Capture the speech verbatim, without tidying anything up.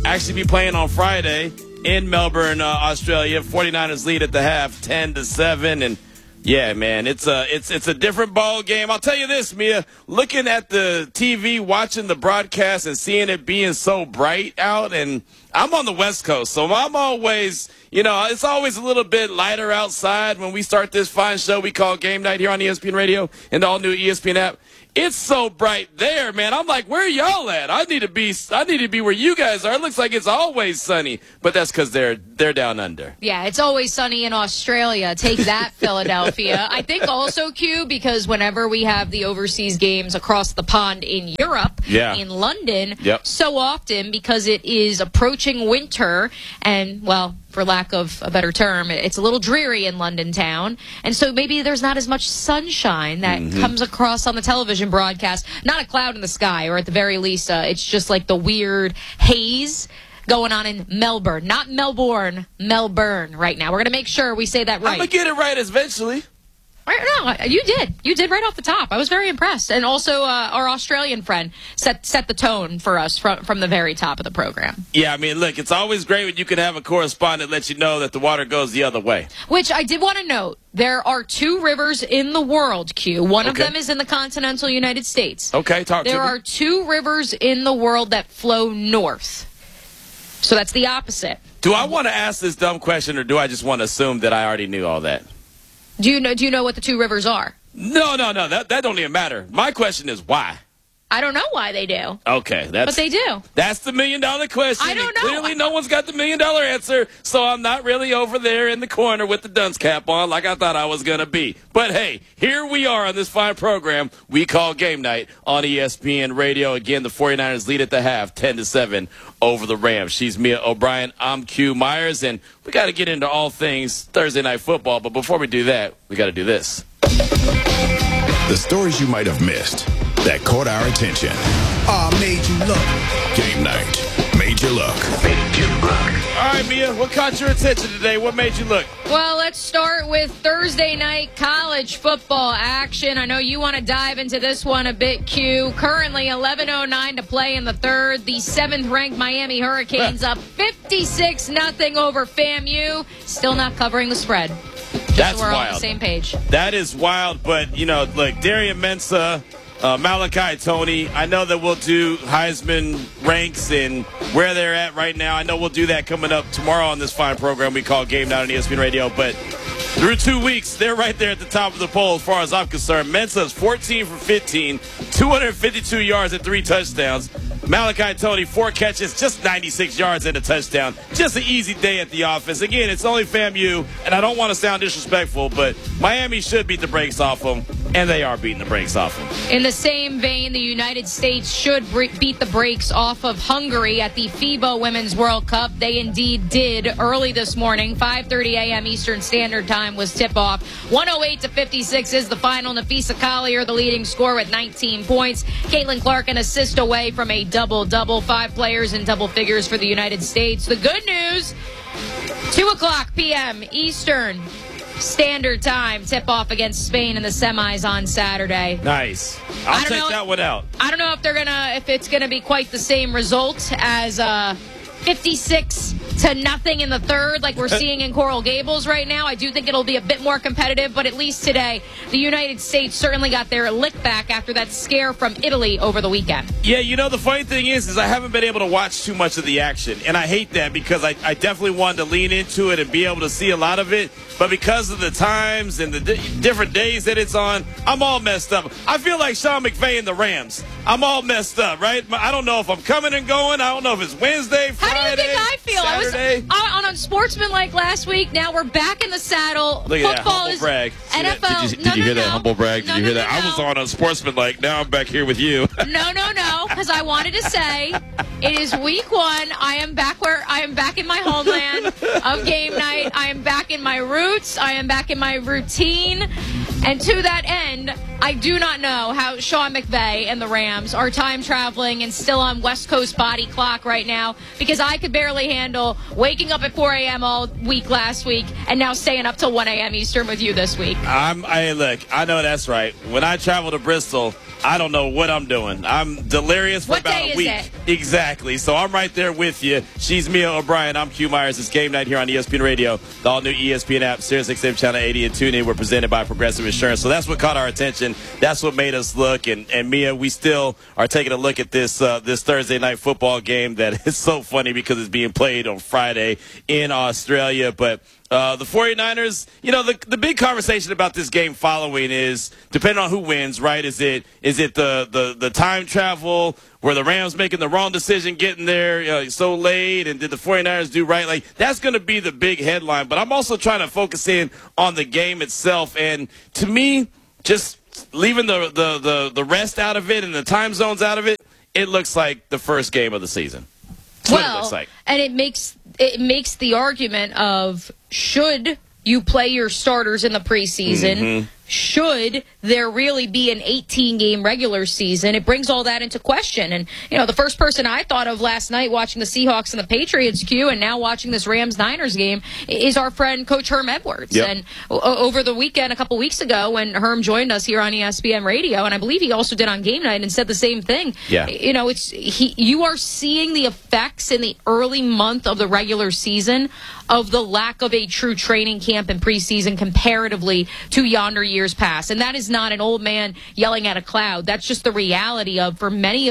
actually be playing on Friday in Melbourne, uh, Australia. forty-niners lead at the half, ten to seven, and yeah, man, it's a it's it's a different ball game. I'll tell you this, Mia, looking at the T V, watching the broadcast, and seeing it being so bright out, and I'm on the West Coast, so I'm always, you know, it's always a little bit lighter outside when we start this fine show we call Game Night here on E S P N Radio and the all-new E S P N app. It's so bright there, man. I'm like, where are y'all at? I need to be I need to be where you guys are. It looks like it's always sunny, but that's because they're they're down under. Yeah, it's always sunny in Australia. Take that, Philadelphia. I think also, Q, because whenever we have the overseas games across the pond in Europe, yeah. in London, yep. so often because it is approaching winter and, well, for lack of a better term, it's a little dreary in London town. And so maybe there's not as much sunshine that mm-hmm. comes across on the television broadcast. Not a cloud in the sky, or at the very least, uh, it's just like the weird haze going on in Melbourne. Not Melbourne, Melbourne right now. We're going to make sure we say that right. I'm going to get it right eventually. No, you did. You did right off the top. I was very impressed. And also, uh, our Australian friend set set the tone for us from, from the very top of the program. Yeah, I mean, look, it's always great when you can have a correspondent let you know that the water goes the other way. Which I did want to note. There are two rivers in the world, Q. One okay. of them is in the continental United States. Okay, talk there to me. There are two rivers in the world that flow north. So that's the opposite. Do I want to ask this dumb question, or do I just want to assume that I already knew all that? Do you know? Do you know what the two rivers are? No, no, no. That that don't even matter. My question is why. I don't know why they do. Okay, that's but they do. That's the million dollar question. I don't and know. Clearly, no one's got the million dollar answer, so I'm not really over there in the corner with the dunce cap on like I thought I was gonna be. But hey, here we are on this fine program we call Game Night on E S P N Radio. Again, the forty-niners lead at the half, ten to seven over the Rams. She's Mia O'Brien. I'm Q Myers, and we got to get into all things Thursday night football. But before we do that, we got to do this. The stories you might have missed that caught our attention. Ah, uh, made you look. Game Night made you look. Made you look. All right, Mia, what caught your attention today? What made you look? Well, let's start with Thursday night college football action. I know you want to dive into this one a bit, Q. Currently eleven oh nine to play in the third. The seventh-ranked Miami Hurricanes up fifty-six nothing over FAMU. Still not covering the spread. Just That's so we're wild. on the same page. That is wild, but, you know, like Darian Mensah, uh, Malachi Tony, I know that we'll do Heisman ranks and where they're at right now. I know we'll do that coming up tomorrow on this fine program we call Game Night on E S P N Radio, but through two weeks, they're right there at the top of the poll as far as I'm concerned. Mensah's fourteen for fifteen, two hundred fifty-two yards and three touchdowns. Malachi Tony, four catches, just ninety-six yards and a touchdown. Just an easy day at the office. Again, it's only FAMU, and I don't want to sound disrespectful, but Miami should beat the brakes off them, and they are beating the brakes off them. In the same vein, the United States should beat the brakes off of Hungary at the FIBA Women's World Cup. They indeed did early this morning. five thirty a.m. Eastern Standard Time was tip-off. one oh eight to fifty-six is the final. Nafisa Collier, the leading scorer with nineteen points. Caitlin Clark, an assist away from a double-double. Five players in double figures for the United States. The good news, two o'clock p.m. Eastern Standard Time, tip-off against Spain in the semis on Saturday. Nice. I'll take know, that one out. I don't know if they're gonna, if it's gonna be quite the same result as uh, fifty-six to nothing in the third, like we're seeing in Coral Gables right now. I do think it'll be a bit more competitive, but at least today, the United States certainly got their lick back after that scare from Italy over the weekend. Yeah, you know, the funny thing is, is I haven't been able to watch too much of the action, and I hate that because I, I definitely wanted to lean into it and be able to see a lot of it, but because of the times and the di- different days that it's on, I'm all messed up. I feel like Sean McVay and the Rams. I'm all messed up, right? I don't know if I'm coming and going. I don't know if it's Wednesday, Friday, How do you think I feel? Saturday. I was on Unsportsmanlike last week. Now we're back in the saddle. Look at Football that humble is brag. N F L. Did you, did no, you no, hear no. that humble brag? Did no, you hear no, that? no, I was no. on Unsportsmanlike. Now I'm back here with you. No, no, no, because I wanted to say it is week one. I am back where I am back in my homeland of Game Night. I am back in my roots. I am back in my routine. And to that end, I do not know how Sean McVay and the Rams are time traveling and still on West Coast body clock right now, because I could barely handle waking up at four a.m. all week last week and now staying up till one a.m. Eastern with you this week. I'm, I look, I know that's right. When I travel to Bristol, I don't know what I'm doing. I'm delirious for What about day a is week. it? Exactly. So I'm right there with you. She's Mia O'Brien. I'm Q Myers. It's game night here on E S P N Radio, the all-new E S P N app, Sirius X M Channel eighty, and TuneIn. We're presented by Progressive Insurance. So that's what caught our attention. That's what made us look. And, and Mia, we still are taking a look at this uh, this Thursday night football game that is so funny because it's being played on Friday in Australia. But Uh, the 49ers, you know, the the big conversation about this game following is, depending on who wins, right, is it is it the, the, the time travel where the Rams making the wrong decision getting there uh, so late, and did the 49ers do right? Like, that's going to be the big headline. But I'm also trying to focus in on the game itself. And to me, just leaving the, the, the, the rest out of it and the time zones out of it, it looks like the first game of the season. That's well, what it looks like. And it makes it makes the argument of, should you play your starters in the preseason? Mm-hmm. Should there really be an eighteen-game regular season? It brings all that into question. And, you know, the first person I thought of last night watching the Seahawks and the Patriots, Q, and now watching this Rams-Niners game is our friend Coach Herm Edwards. Yep. And o- over the weekend, a couple weeks ago, when Herm joined us here on E S P N Radio, and I believe he also did on Game Night and said the same thing. Yeah. You know, it's he. You are seeing the effects in the early month of the regular season of the lack of a true training camp and preseason comparatively to yonder years past. And that is not an old man yelling at a cloud. That's just the reality of, for many